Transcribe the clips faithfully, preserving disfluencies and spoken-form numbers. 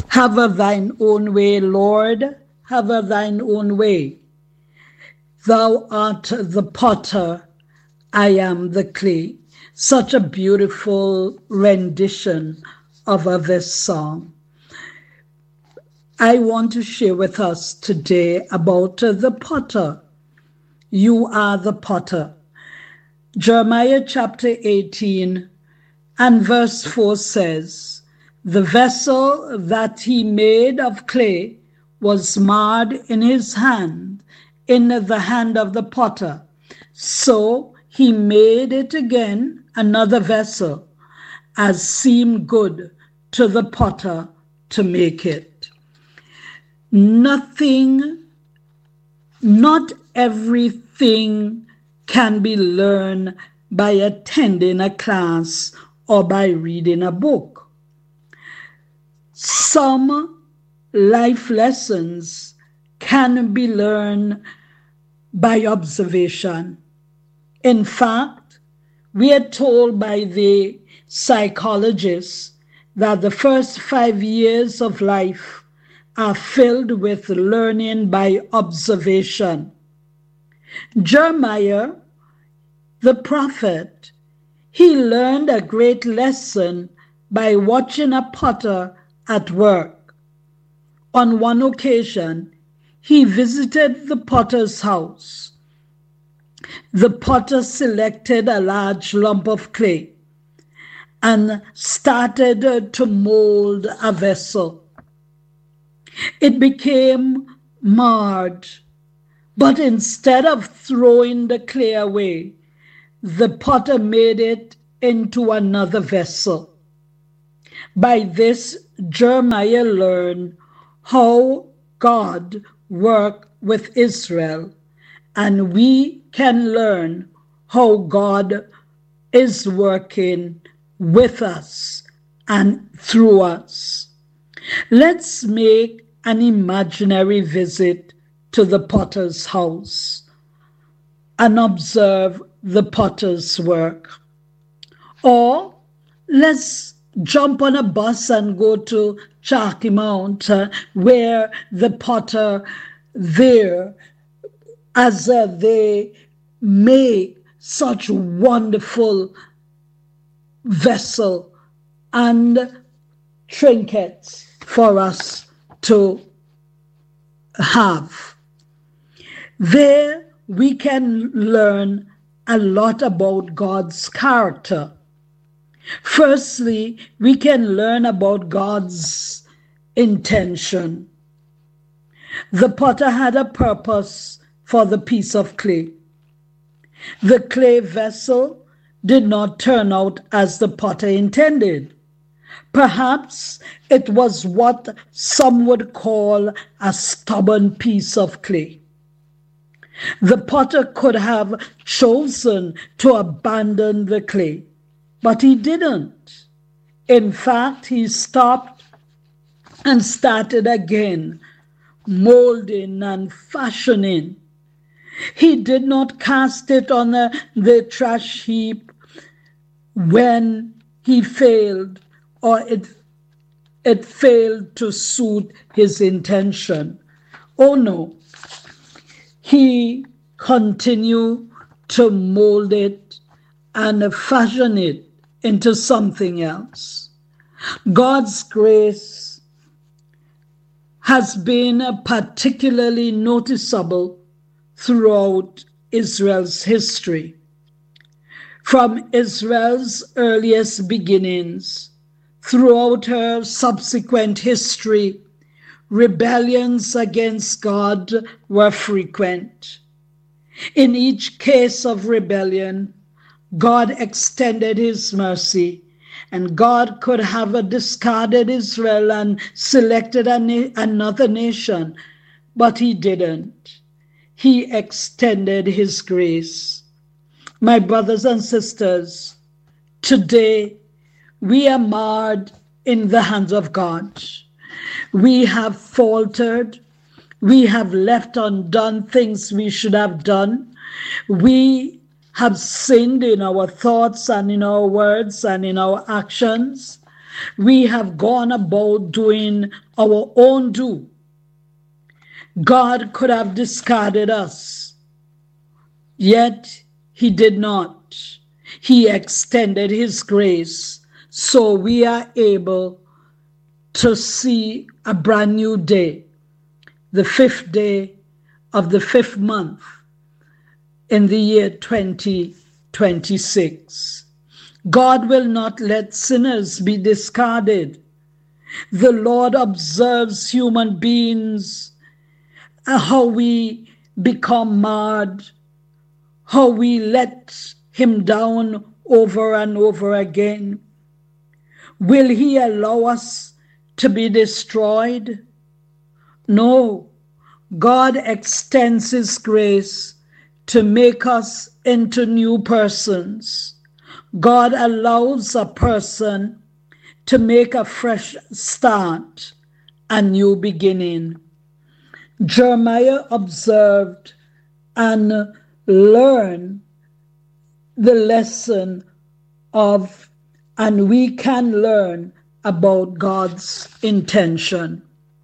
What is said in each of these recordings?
Have a thine own way, Lord, have a thine own way. Thou art the potter, I am the clay. Such a beautiful rendition of this song. I want to share with us today about the potter. You are the potter. Jeremiah chapter eighteen and verse four says, the vessel that he made of clay was marred in his hand, in the hand of the potter. So he made it again another vessel, as seemed good to the potter to make it. Nothing, not everything can be learned by attending a class or by reading a book. Some life lessons can be learned by observation. In fact, we are told by the psychologists that the first five years of life are filled with learning by observation. Jeremiah, the prophet, he learned a great lesson by watching a potter at work. On one occasion, he visited the potter's house. The potter selected a large lump of clay and started to mold a vessel. It became marred, but instead of throwing the clay away, the potter made it into another vessel. By this, Jeremiah learned how God worked with Israel, and we can learn how God is working with us and through us. Let's make an imaginary visit to the potter's house and observe the potter's work. Or let's jump on a bus and go to Chalky Mount, uh, where the potter there, as uh, they make such wonderful vessel and trinkets for us to have. There we can learn a lot about God's character. Firstly, we can learn about God's intention. The potter had a purpose for the piece of clay. The clay vessel did not turn out as the potter intended. Perhaps it was what some would call a stubborn piece of clay. The potter could have chosen to abandon the clay, but he didn't. In fact, he stopped and started again, molding and fashioning. He did not cast it on the, the trash heap when he failed, or it, it failed to suit his intention. Oh no. He continued to mold it and fashion it into something else. God's grace has been particularly noticeable throughout Israel's history. From Israel's earliest beginnings, throughout her subsequent history, rebellions against God were frequent. In each case of rebellion, God extended his mercy, and God could have discarded Israel and selected a na- another nation, but he didn't. He extended his grace. My brothers and sisters, today we are marred in the hands of God. We have faltered. We have left undone things we should have done. We have sinned in our thoughts and in our words and in our actions. We have gone about doing our own do. God could have discarded us, yet he did not. He extended his grace so we are able to see a brand new day, the fifth day of the fifth month in the year twenty twenty-six. God will not let sinners be discarded. The Lord observes human beings, how we become marred, how we let him down over and over again. Will he allow us to be destroyed? No. God extends his grace to make us into new persons. God allows a person to make a fresh start, a new beginning. Jeremiah observed and learned the lesson of, and we can learn about God's intention.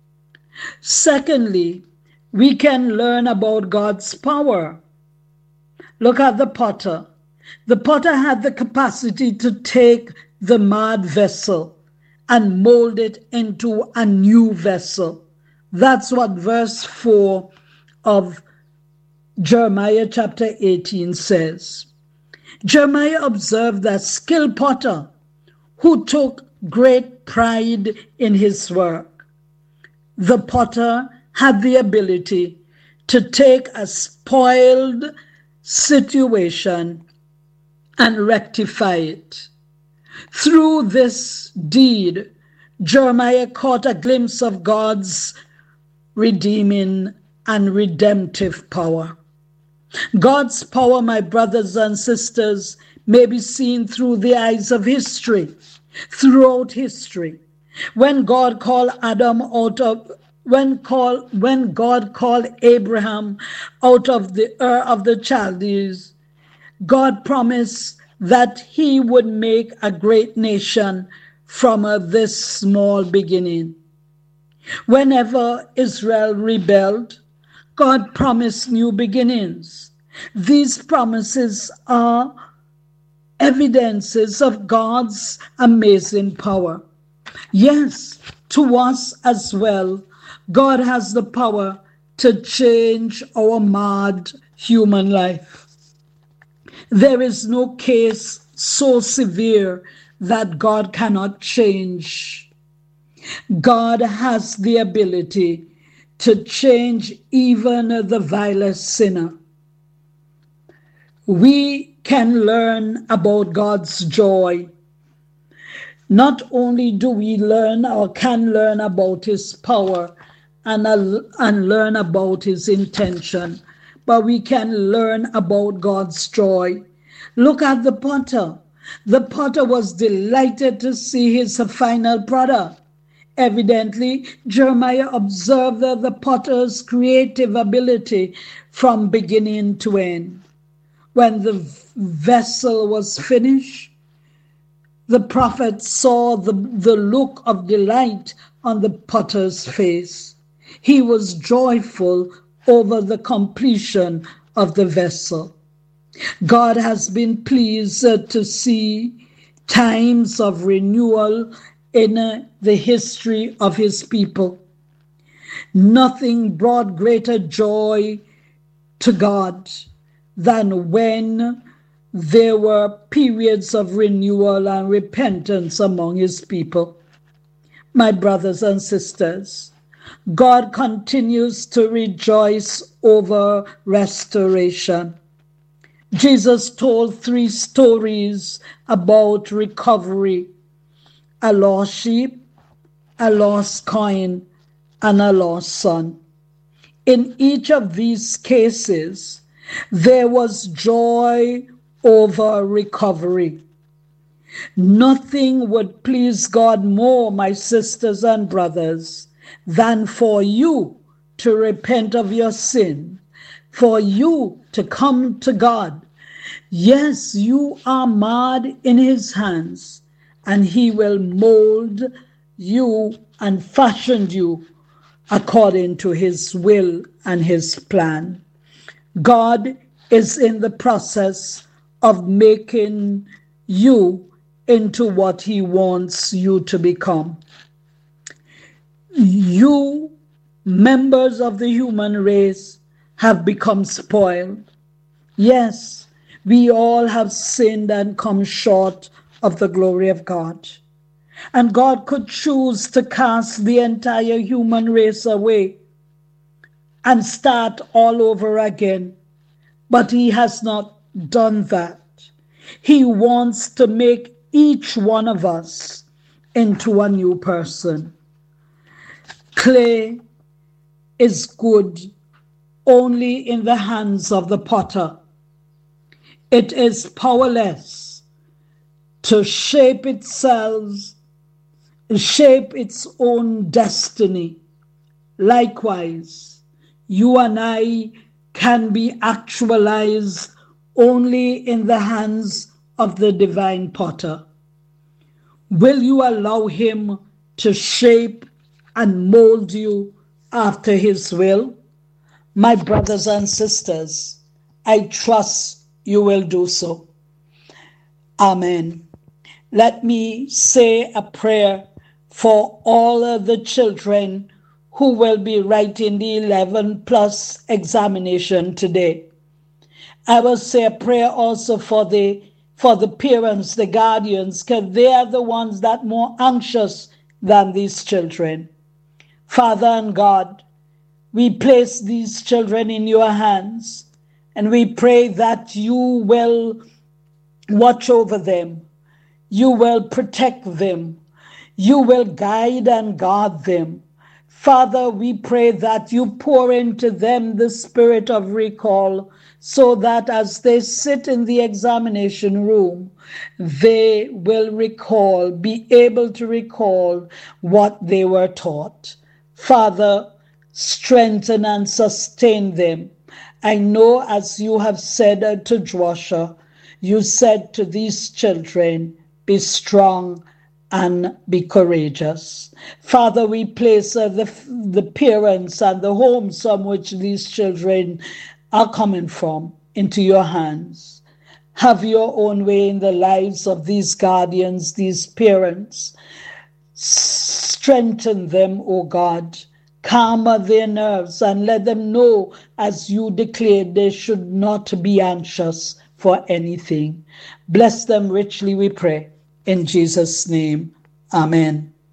Secondly, we can learn about God's power. Look at the potter. The potter had the capacity to take the marred vessel and mold it into a new vessel. That's what verse four of Jeremiah chapter eighteen says. Jeremiah observed that skilled potter who took great pride in his work. The potter had the ability to take a spoiled situation and rectify it. Through this deed, Jeremiah caught a glimpse of God's redeeming and redemptive power. God's power, my brothers and sisters, may be seen through the eyes of history, throughout history. When God called Adam out of when call when God called Abraham out of the Ur of the Chaldees, God promised that he would make a great nation from uh, this small beginning. Whenever Israel rebelled, God promised new beginnings. These promises are evidences of God's amazing power. Yes, to us as well, God has the power to change our marred human life. There is no case so severe that God cannot change. God has the ability to change even the vilest sinner. We can learn about God's joy. Not only do we learn or can learn about his power and, uh, and learn about his intention, but we can learn about God's joy. Look at the potter. The potter was delighted to see his final product. Evidently, Jeremiah observed the potter's creative ability from beginning to end. When the vessel was finished, the prophet saw the, the look of delight on the potter's face. He was joyful over the completion of the vessel. God has been pleased uh, to see times of renewal in uh, the history of his people. Nothing brought greater joy to God than when there were periods of renewal and repentance among his people. My brothers and sisters, God continues to rejoice over restoration. Jesus told three stories about recovery: a lost sheep, a lost coin, and a lost son. In each of these cases, there was joy over recovery. Nothing would please God more, my sisters and brothers, than for you to repent of your sin, for you to come to God. Yes, you are marred in his hands, and he will mold you and fashion you according to his will and his plan. God is in the process of making you into what he wants you to become. You, members of the human race, have become spoiled. Yes, we all have sinned and come short of the glory of God. And God could choose to cast the entire human race away and start all over again. But he has not done that. He wants to make each one of us into a new person. Clay is good only in the hands of the potter. It is powerless to shape itself, shape its own destiny. Likewise, you and I can be actualized only in the hands of the divine potter. Will you allow him to shape and mold you after his will? My brothers and sisters, I trust you will do so. Amen. Let me say a prayer for all of the children who will be writing the eleven plus examination today. I will say a prayer also for the for the parents, the guardians, because they are the ones that are more anxious than these children. Father and God, we place these children in your hands, and we pray that you will watch over them. You will protect them. You will guide and guard them. Father, we pray that you pour into them the spirit of recall, so that as they sit in the examination room, they will recall, be able to recall what they were taught. Father, strengthen and sustain them. I know, as you have said to Joshua, you said to these children, be strong and be courageous. Father, we place uh, the, the parents and the homes from which these children are coming from into your hands. Have your own way in the lives of these guardians, these parents. Strengthen them, O God. Calm their nerves and let them know, as you declared, they should not be anxious for anything. Bless them richly, we pray. In Jesus' name, amen.